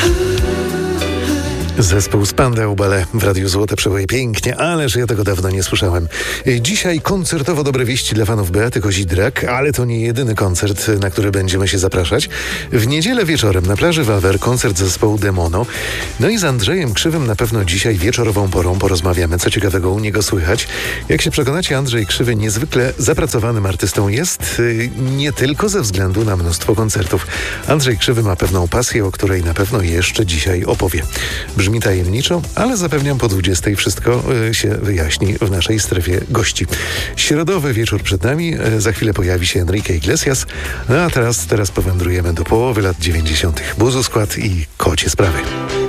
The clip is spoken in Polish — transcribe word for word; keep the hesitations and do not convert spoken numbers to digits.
Zespół Spandau Ballet w Radiu Złote Przeboje. Pięknie, ależ ja tego dawno nie słyszałem. Dzisiaj koncertowo dobre wieści dla fanów Beaty Kozidrak, ale to nie jedyny koncert, na który będziemy się zapraszać. W niedzielę wieczorem na plaży Wawer koncert zespołu Demono. No i z Andrzejem Krzywym na pewno dzisiaj wieczorową porą porozmawiamy. Co ciekawego u niego słychać. Jak się przekonacie, Andrzej Krzywy niezwykle zapracowanym artystą jest, nie tylko ze względu na mnóstwo koncertów. Andrzej Krzywy ma pewną pasję, o której na pewno jeszcze dzisiaj opowie. Brzmi tajemniczo, ale zapewniam, po dwudziestej wszystko y, się wyjaśni w naszej strefie gości. Środowy wieczór przed nami, y, za chwilę pojawi się Enrique Iglesias, no a teraz, teraz powędrujemy do połowy lat dziewięćdziesiątych. Buzu Skład i Kocie Sprawy.